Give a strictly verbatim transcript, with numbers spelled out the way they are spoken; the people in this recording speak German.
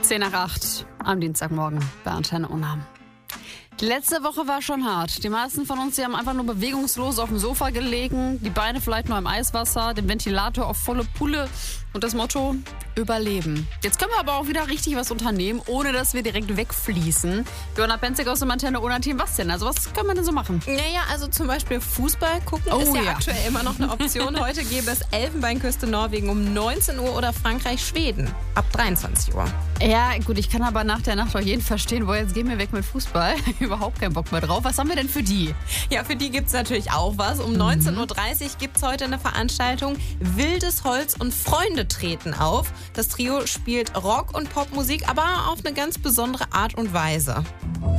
zehn nach acht am Dienstagmorgen bei Antenne Unna. Die letzte Woche war schon hart. Die meisten von uns, die haben einfach nur bewegungslos auf dem Sofa gelegen, die Beine vielleicht nur im Eiswasser, den Ventilator auf volle Pulle und das Motto: Überleben. Jetzt können wir aber auch wieder richtig was unternehmen, ohne dass wir direkt wegfließen. Johanna Penzig aus dem Antenne Unna Team, was denn? Also was können wir denn so machen? Naja, also zum Beispiel Fußball gucken Oh, ist ja, ja aktuell immer noch eine Option. Heute gäbe es Elfenbeinküste Norwegen um neunzehn Uhr oder Frankreich-Schweden ab dreiundzwanzig Uhr. Ja, gut, ich kann aber nach der Nacht auch jeden verstehen, wo jetzt gehen wir weg mit Fußball. Überhaupt keinen Bock mehr drauf. Was haben wir denn für die? Ja, für die gibt es natürlich auch was. Um neunzehn Uhr dreißig gibt es heute eine Veranstaltung. Wildes Holz und Freunde treten auf. Das Trio spielt Rock- und Popmusik, aber auf eine ganz besondere Art und Weise.